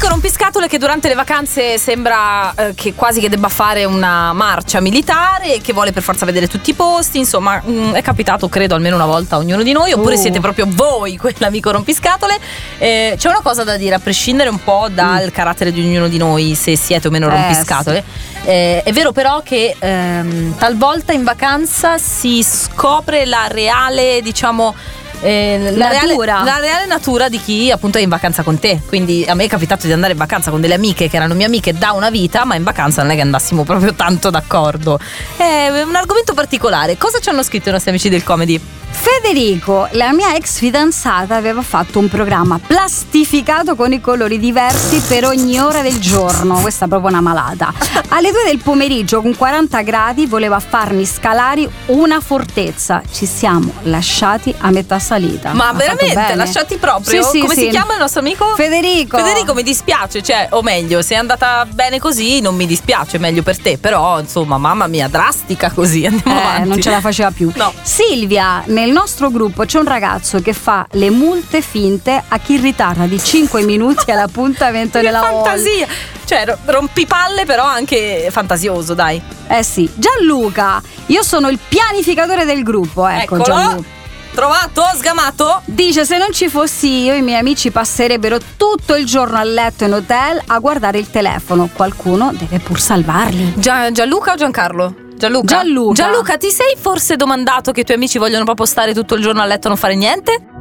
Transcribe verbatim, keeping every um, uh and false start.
L'amico rompiscatole che durante le vacanze sembra eh, che quasi che debba fare una marcia militare, che vuole per forza vedere tutti i posti. Insomma, mh, è capitato credo almeno una volta a ognuno di noi. Oppure uh. siete proprio voi quell'amico rompiscatole. eh, C'è una cosa da dire, a prescindere un po' dal mm. carattere di ognuno di noi, se siete o meno rompiscatole. eh, sì. eh, È vero però che ehm, talvolta in vacanza si scopre la reale, diciamo, Eh, la, reale, la reale natura di chi appunto è in vacanza con te. Quindi a me è capitato di andare in vacanza con delle amiche che erano mie amiche da una vita, ma in vacanza non è che andassimo proprio tanto d'accordo. È un argomento particolare. Cosa ci hanno scritto i nostri amici del comedy? Federico, la mia ex fidanzata aveva fatto un programma plastificato con i colori diversi per ogni ora del giorno. Questa è proprio una malata. Alle due del pomeriggio con quaranta gradi voleva farmi scalare una fortezza. Ci siamo lasciati a metà salita. Ma ha veramente? Lasciati proprio? Sì, sì, Come sì. si chiama il nostro amico? Federico. Federico, mi dispiace, cioè, o meglio, se è andata bene così non mi dispiace, meglio per te. Però insomma, mamma mia, drastica così. Andiamo eh, avanti. Non ce la faceva più. No. Silvia, nel nostro gruppo c'è un ragazzo che fa le multe finte a chi ritarda di cinque minuti all'appuntamento che della fantasia. Cioè, rompipalle però anche fantasioso, dai. Eh sì. Gianluca, io sono il pianificatore del gruppo. Ecco, Eccolo. Gianluca. Trovato? Sgamato? Dice: se non ci fossi io, i miei amici passerebbero tutto il giorno a letto in hotel a guardare il telefono. Qualcuno deve pur salvarli. Gia- Gianluca o Giancarlo? Gianluca. Gianluca. Gianluca, ti sei forse domandato che i tuoi amici vogliono proprio stare tutto il giorno a letto e non fare niente?